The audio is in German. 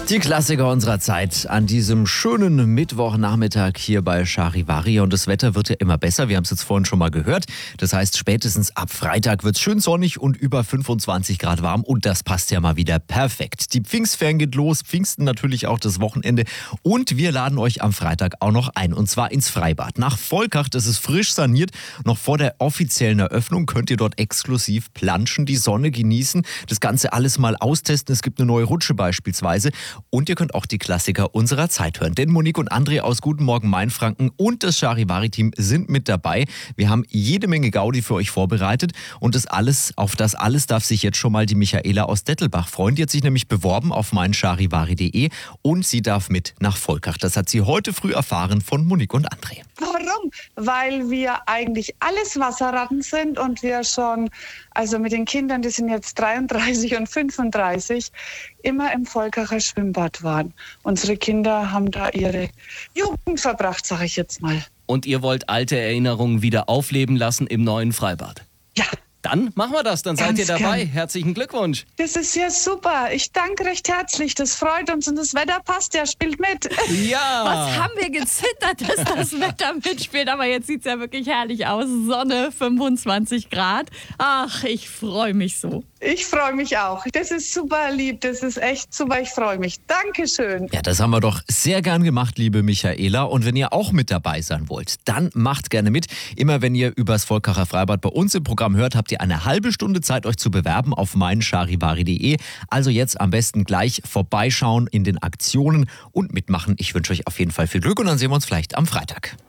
Die Klassiker unserer Zeit an diesem schönen Mittwochnachmittag hier bei Charivari. Und das Wetter wird ja immer besser. Wir haben es jetzt vorhin schon mal gehört. Das heißt, spätestens ab Freitag wird es schön sonnig und über 25 Grad warm. Und das passt ja mal wieder perfekt. Die Pfingstferien geht los. Pfingsten natürlich auch das Wochenende. Und wir laden euch am Freitag auch noch ein. Und zwar ins Freibad. Nach Volkach, das ist frisch saniert. Noch vor der offiziellen Eröffnung könnt ihr dort exklusiv planschen, die Sonne genießen. Das Ganze alles mal austesten. Es gibt eine neue Rutsche beispielsweise. Und ihr könnt auch die Klassiker unserer Zeit hören. Denn Monique und André aus Guten Morgen Mainfranken und das Charivari-Team sind mit dabei. Wir haben jede Menge Gaudi für euch vorbereitet. Und auf das alles darf sich jetzt schon mal die Michaela aus Dettelbach freuen. Die hat sich nämlich beworben auf meincharivari.de und sie darf mit nach Volkach. Das hat sie heute früh erfahren von Monique und André. Warum? Weil wir eigentlich alles Wasserratten sind und wir schon, also mit den Kindern, die sind jetzt 33 und 35, immer im Volkacher Schwimmbad waren. Unsere Kinder haben da ihre Jugend verbracht, sage ich jetzt mal. Und ihr wollt alte Erinnerungen wieder aufleben lassen im neuen Freibad? Ja. Dann machen wir das, dann seid ihr dabei. Gern. Herzlichen Glückwunsch. Das ist ja super. Ich danke recht herzlich. Das freut uns und das Wetter passt ja, spielt mit. Ja. Was haben wir gezittert, dass das Wetter mitspielt. Aber jetzt sieht es ja wirklich herrlich aus. Sonne, 25 Grad. Ach, ich freue mich so. Ich freue mich auch. Das ist super lieb. Das ist echt super. Ich freue mich. Dankeschön. Ja, das haben wir doch sehr gern gemacht, liebe Michaela. Und wenn ihr auch mit dabei sein wollt, dann macht gerne mit. Immer wenn ihr übers Volkacher Freibad bei uns im Programm hört, habt ihr eine halbe Stunde Zeit, euch zu bewerben auf meincharivari.de. Also jetzt am besten gleich vorbeischauen in den Aktionen und mitmachen. Ich wünsche euch auf jeden Fall viel Glück und dann sehen wir uns vielleicht am Freitag.